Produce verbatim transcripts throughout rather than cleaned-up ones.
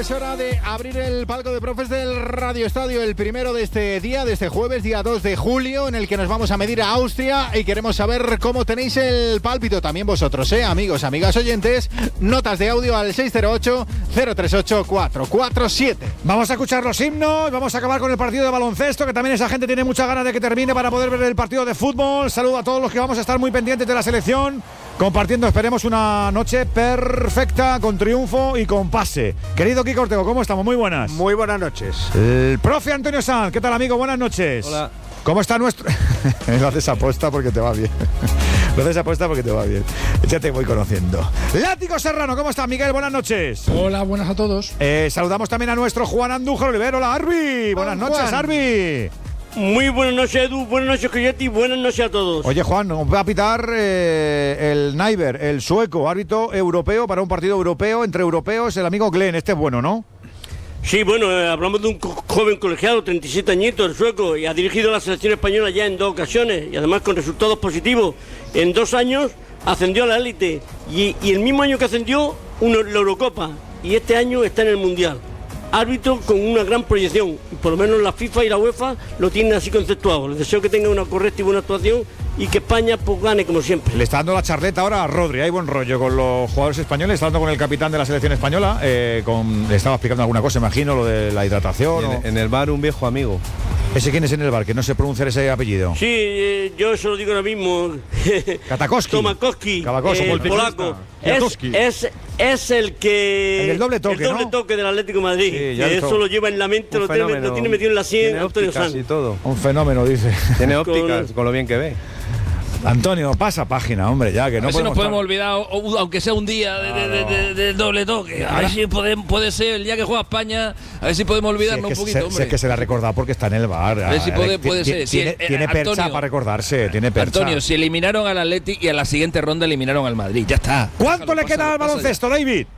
Es hora de abrir el palco de profes del Radio Estadio, el primero de este día, de este jueves, día dos de julio, en el que nos vamos a medir a Austria y queremos saber cómo tenéis el pálpito también vosotros, ¿eh? Amigos, amigas oyentes, notas de audio al seis cero ocho, cero tres ocho, cuatro cuatro siete. Vamos a escuchar los himnos, vamos a acabar con el partido de baloncesto, que también esa gente tiene muchas ganas de que termine para poder ver el partido de fútbol. Saludo a todos los que vamos a estar muy pendientes de la selección, compartiendo, esperemos, una noche perfecta, con triunfo y con pase. Querido Kiko Ortego, ¿cómo estamos? Muy buenas. Muy buenas noches. El profe Antonio Sanz, ¿qué tal, amigo? Buenas noches. Hola. ¿Cómo está nuestro...? Lo haces aposta porque te va bien. Lo haces aposta porque te va bien. Ya te voy conociendo. Látigo Serrano, ¿cómo está, Miguel? Buenas noches. Hola, buenas a todos. Eh, saludamos también a nuestro Juan Andújar Olivero. Hola, Arbi. Buenas Hola, noches, Juan. Arbi. Muy buenas noches, Edu. Buenas noches, Coyote. Buenas noches a todos. Oye, Juan, nos va a pitar eh, el Naiber, el sueco, árbitro europeo para un partido europeo, entre europeos, el amigo Glenn. Este es bueno, ¿no? Sí, bueno, eh, hablamos de un co- joven colegiado, treinta y siete añitos, el sueco, y ha dirigido a la selección española ya en dos ocasiones, y además con resultados positivos. En dos años ascendió a la élite, y, y el mismo año que ascendió, uno, la Eurocopa, y este año está en el Mundial. Árbitro con una gran proyección, y por lo menos la FIFA y la UEFA lo tienen así conceptuado. Les deseo que tenga una correcta y buena actuación y que España pues gane como siempre. Le está dando la charleta ahora a Rodri. Hay buen rollo con los jugadores españoles. Está hablando con el capitán de la selección española. Eh, con, le estaba explicando alguna cosa, imagino, lo de la hidratación. En, o... en el bar un viejo amigo. ¿Ese quién es en el bar? Que no sé pronunciar ese apellido. Sí, eh, yo se lo digo ahora mismo. Katakowski. Tomakowski, Katakowski, eh, el el polaco. Es, Katakowski. es, es el que... El del doble toque, El doble ¿no? toque del Atlético de Madrid. Sí, ya que lo eso to- lo lleva en la mente, Un lo tiene, fenómeno. lo tiene metido en la sien, Tiene Antonio ópticas Sanz. y todo. Un fenómeno, dice. Tiene ópticas, con lo bien que ve. Antonio, pasa página, hombre, ya que A no ver si nos podemos. podemos olvidar, o- o- aunque sea un día, de- de- de- de- del doble toque. A ver si puede, puede ser el día que juega España, a ver si podemos olvidarnos Si es que un se, poquito, si hombre. es que se la ha recordado porque está en el bar. A ver si puede- Ti- puede ti- ser. Si Tiene, el- eh, tiene percha Antonio. para recordarse, tiene percha. Antonio, si eliminaron al Athletic y a la siguiente ronda eliminaron al Madrid, ya está. ¿Cuánto Déjalo, le queda pasa- al pasa baloncesto, David?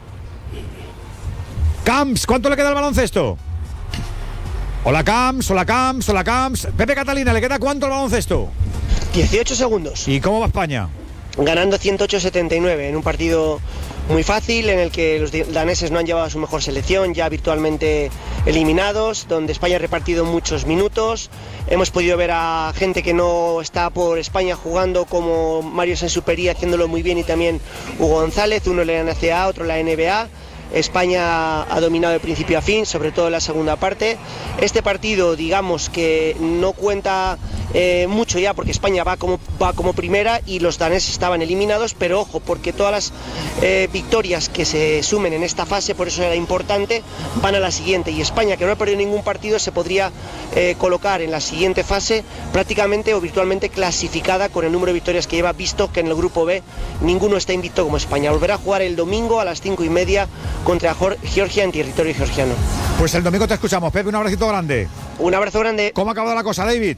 Camps, ¿cuánto le queda al baloncesto? Hola Camps, hola Camps, hola Camps. Pepe Catalina, ¿le queda cuánto al baloncesto? dieciocho segundos. ¿Y cómo va España? Ganando ciento ocho a setenta y nueve en un partido muy fácil en el que los daneses no han llevado a su mejor selección, ya virtualmente eliminados, donde España ha repartido muchos minutos. Hemos podido ver a gente que no está por España jugando, como Mario Sansuperi haciéndolo muy bien, y también Hugo González, uno en la N C A A, otro en la N B A. España ha dominado de principio a fin, sobre todo en la segunda parte. Este partido, digamos que no cuenta eh, mucho ya, porque España va como, va como primera y los daneses estaban eliminados, pero ojo, porque todas las eh, victorias que se sumen en esta fase, por eso era importante, van a la siguiente, y España, que no ha perdido ningún partido, se podría eh, colocar en la siguiente fase prácticamente o virtualmente clasificada con el número de victorias que lleva, visto que en el grupo B ninguno está invicto como España. Volverá a jugar el domingo a las cinco y media contra Georgia en territorio georgiano. Pues el domingo te escuchamos, Pepe, un abracito grande. Un abrazo grande. ¿Cómo ha acabado la cosa, David?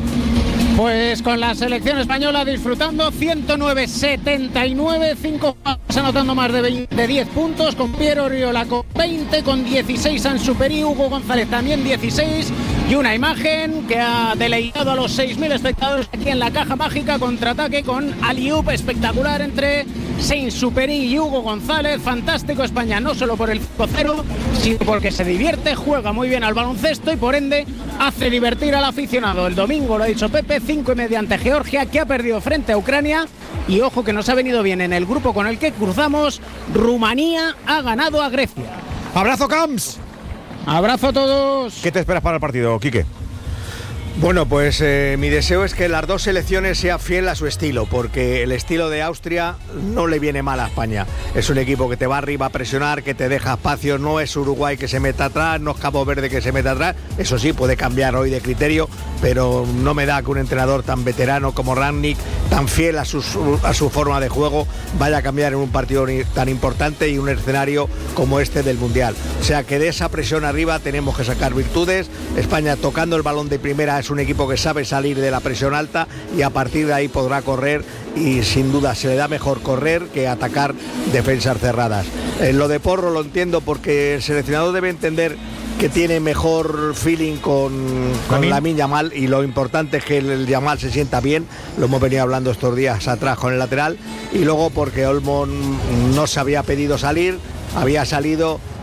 Pues con la selección española disfrutando, ciento nueve setenta y nueve, cinco anotando más de, veinte, de diez puntos, con Piero Oriola con veinte, con dieciséis Sansuperi, Hugo González también dieciséis, y una imagen que ha deleitado a los seis mil espectadores aquí en la Caja Mágica, contraataque con alley-oop espectacular entre Sansuperi y Hugo González. Fantástico España, no solo por el cinco cero, sino porque se divierte, juega muy bien al baloncesto y por ende hace divertir al aficionado. El domingo, lo ha dicho Pepe, cinco y media ante Georgia, que ha perdido frente a Ucrania, y ojo que nos ha venido bien en el grupo con el que cruzamos. Rumanía ha ganado a Grecia. ¡Abrazo, Camps! Abrazo a todos. ¿Qué te esperas para el partido, Quique? Bueno, pues eh, mi deseo es que las dos selecciones sean fiel a su estilo, porque el estilo de Austria no le viene mal a España. Es un equipo que te va arriba a presionar, que te deja espacio, no es Uruguay que se meta atrás, no es Cabo Verde que se meta atrás. Eso sí, puede cambiar hoy de criterio, pero no me da que un entrenador tan veterano como Rangnick, tan fiel a, sus, a su forma de juego, vaya a cambiar en un partido tan importante y un escenario como este del Mundial. O sea que de esa presión arriba tenemos que sacar virtudes. España tocando el balón de primera es un equipo que sabe salir de la presión alta y a partir de ahí podrá correr, y sin duda se le da mejor correr que atacar defensas cerradas. En lo de Porro lo entiendo, porque el seleccionador debe entender que tiene mejor feeling con, con Lamine Yamal, y lo importante es que el, el Yamal se sienta bien, lo hemos venido hablando estos días atrás con el lateral, y luego porque Olmo no se había pedido salir, había salido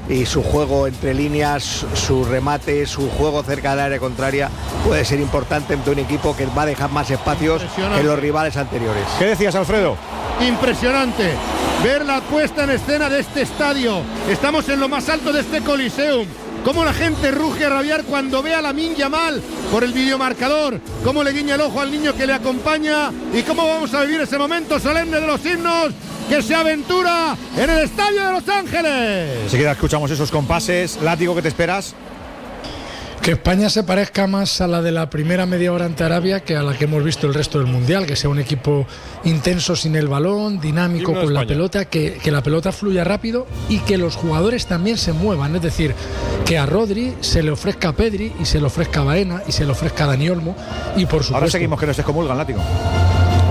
y su juego entre líneas, su remate, su juego cerca del área contraria puede ser importante ante un equipo que va a dejar más espacios que los rivales anteriores. ¿Qué decías, Alfredo? Impresionante ver la puesta en escena de este estadio. Estamos en lo más alto de este Coliseum. Cómo la gente ruge a rabiar cuando ve a Lamine Yamal por el videomarcador, cómo le guiña el ojo al niño que le acompaña y cómo vamos a vivir ese momento solemne de los himnos que se aventura en el estadio de Los Ángeles. Enseguida escuchamos esos compases. Látigo, ¿qué te esperas? Que España se parezca más a la de la primera media hora ante Arabia que a la que hemos visto el resto del Mundial, que sea un equipo intenso sin el balón, dinámico con la pelota, que, que la pelota fluya rápido y que los jugadores también se muevan, es decir, que a Rodri se le ofrezca a Pedri y se le ofrezca a Baena y se le ofrezca a Dani Olmo y por supuesto... Ahora seguimos que nos excomulgan, Látigo.